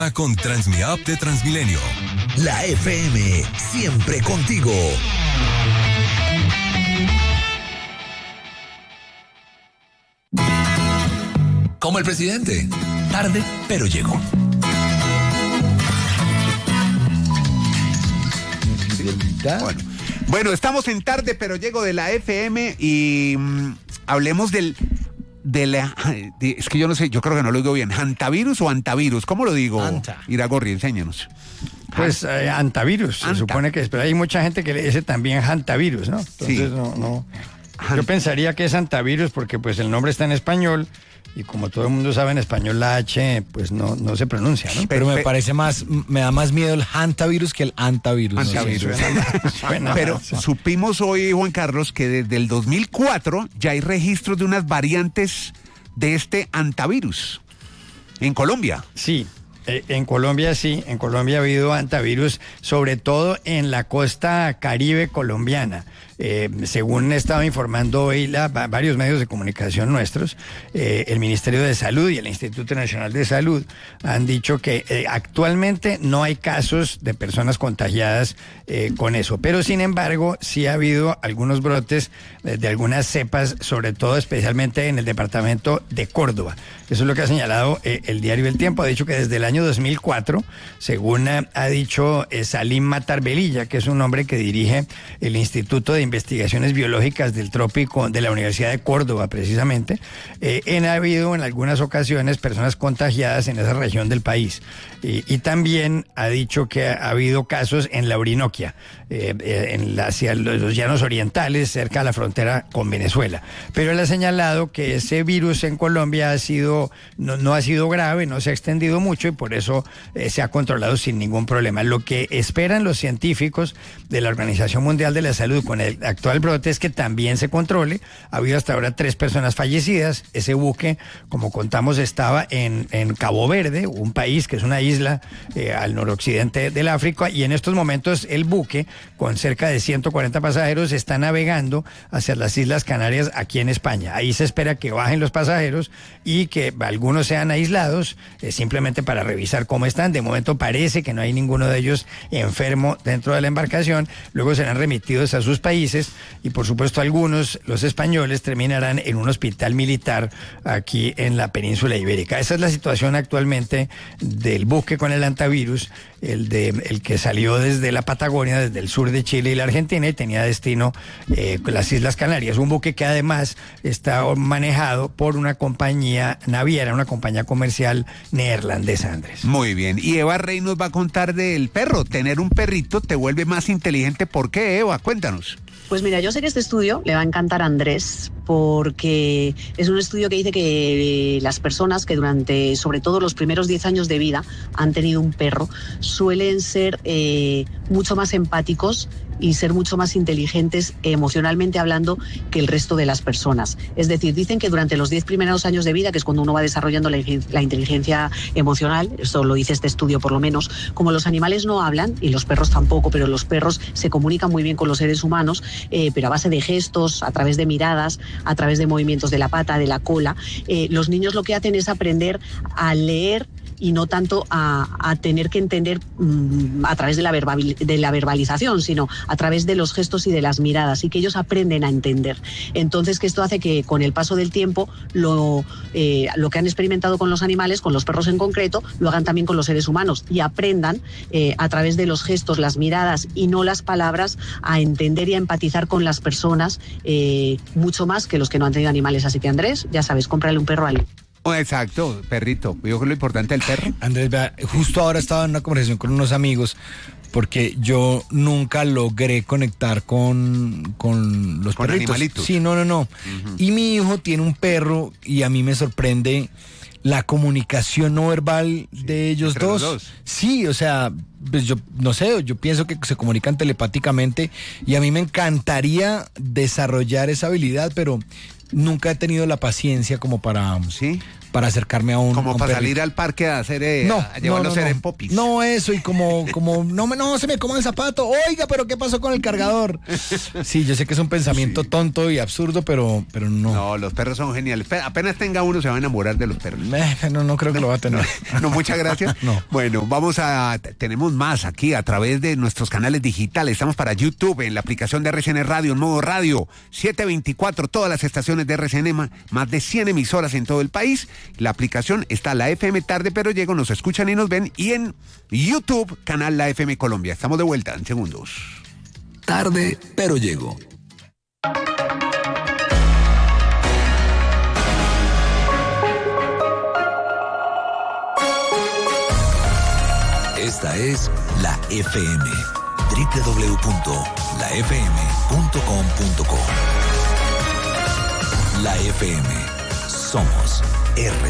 Con Transmi-App de Transmilenio. La FM, siempre contigo. Como el presidente. Tarde, pero llegó. Bueno, estamos en Tarde, pero llego de la FM y hablemos es que yo no sé, yo creo que no lo digo bien. ¿Hantavirus o antavirus? ¿Cómo lo digo? Iragorri, enséñanos. Pues antavirus, se supone que es, pero hay mucha gente que le dice también hantavirus, ¿no? Entonces Sí. no. Yo pensaría que es antavirus porque pues el nombre está en español y como todo el mundo sabe en español la H pues no se pronuncia, ¿no? Pero me parece me da más miedo el hantavirus que el antavirus. Antavirus. Suena Pero más. supimos hoy, Juan Carlos, que desde el 2004 ya hay registros de unas variantes de este antavirus en Colombia. Sí. En Colombia sí, en Colombia ha habido antavirus, sobre todo en la costa caribe colombiana. Según he estado informando hoy varios medios de comunicación nuestros, el Ministerio de Salud y el Instituto Nacional de Salud han dicho que actualmente no hay casos de personas contagiadas con eso, pero sin embargo sí ha habido algunos brotes de algunas cepas, sobre todo especialmente en el departamento de Córdoba. Eso es lo que ha señalado el diario El Tiempo. Ha dicho que desde el año 2004, según ha dicho Salim Matarbelilla, que es un hombre que dirige el Instituto de Investigaciones Biológicas del Trópico de la Universidad de Córdoba, precisamente, ha habido en algunas ocasiones personas contagiadas en esa región del país. Y también ha dicho que ha habido casos en la Orinoquia, hacia los llanos orientales, cerca de la frontera con Venezuela. Pero él ha señalado que ese virus en Colombia no ha sido grave, no se ha extendido mucho y por eso se ha controlado sin ningún problema. Lo que esperan los científicos de la Organización Mundial de la Salud con el actual brote es que también se controle. Ha habido hasta ahora 3 personas fallecidas. Ese buque, como contamos, estaba en Cabo Verde, un país que es una isla al noroccidente del África, y en estos momentos el buque, con cerca de 140 pasajeros, está navegando hacia las Islas Canarias aquí en España. Ahí se espera que bajen los pasajeros y que algunos sean aislados simplemente para revisar cómo están. De momento parece que no hay ninguno de ellos enfermo dentro de la embarcación. Luego serán remitidos a sus países y por supuesto algunos, los españoles, terminarán en un hospital militar aquí en la península ibérica. Esa es la situación actualmente del buque con el antivirus, el que salió desde la Patagonia, desde el sur de Chile y la Argentina, y tenía destino las Islas Canarias. Un buque que además está manejado por una compañía naviera, una compañía comercial neerlandesa, Andrés. Muy bien. Y Eva Rey nos va a contar del perro. Tener un perrito te vuelve más inteligente. ¿Por qué, Eva? Cuéntanos. Pues mira, yo sé que este estudio le va a encantar a Andrés porque es un estudio que dice que las personas que durante, sobre todo los primeros 10 años de vida, han tenido un perro, suelen ser mucho más empáticos y ser mucho más inteligentes emocionalmente hablando que el resto de las personas. Es decir, dicen que durante los 10 primeros años de vida, que es cuando uno va desarrollando la inteligencia emocional, eso lo dice este estudio por lo menos, como los animales no hablan, y los perros tampoco, pero los perros se comunican muy bien con los seres humanos, pero a base de gestos, a través de miradas, a través de movimientos de la pata, de la cola, los niños lo que hacen es aprender a leer y no tanto a tener que entender a través de la verbalización, sino a través de los gestos y de las miradas, y que ellos aprenden a entender. Entonces, que esto hace que con el paso del tiempo lo que han experimentado con los animales, con los perros en concreto, lo hagan también con los seres humanos y aprendan a través de los gestos, las miradas y no las palabras, a entender y a empatizar con las personas mucho más que los que no han tenido animales. Así que, Andrés, ya sabes, cómprale un perro a alguien. Exacto, perrito. Yo creo que lo importante del perro. Andrés, vea, justo ahora estaba en una conversación con unos amigos porque yo nunca logré conectar con los con perritos. Animalitos. Sí, no. Uh-huh. Y mi hijo tiene un perro y a mí me sorprende la comunicación no verbal de ellos entre dos. los dos. Sí, o sea, pues yo no sé, yo pienso que se comunican telepáticamente y a mí me encantaría desarrollar esa habilidad, pero nunca he tenido la paciencia como para... ¿Sí? para acercarme a un Como a un para perrito. salir al parque a hacer a llevarlo a hacer en popis. No, eso, y como no se me coma el zapato. Oiga, pero ¿qué pasó con el cargador? Sí, yo sé que es un pensamiento tonto y absurdo, pero no. No, los perros son geniales. Apenas tenga uno se va a enamorar de los perros. No creo que lo va a tener. No, muchas gracias. No. Bueno, tenemos más aquí a través de nuestros canales digitales. Estamos para YouTube, en la aplicación de RCN Radio, en modo radio, 724, todas las estaciones de RCN, más de 100 emisoras en todo el país. La aplicación está la FM Tarde Pero Llego, nos escuchan y nos ven. Y en YouTube, canal La FM Colombia. Estamos de vuelta en segundos. Tarde, pero llego. Esta es la FM. www.lafm.com.co. La FM. Somos RCN.